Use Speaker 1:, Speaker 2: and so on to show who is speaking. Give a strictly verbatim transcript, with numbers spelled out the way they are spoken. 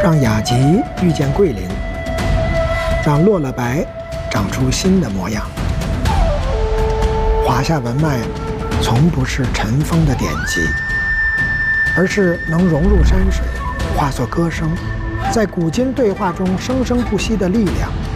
Speaker 1: 让雅集遇见桂林，让落了白长出新的模样。华夏文脉从不是尘封的典籍，而是能融入山水，化作歌声，在古今对话中生生不息的力量。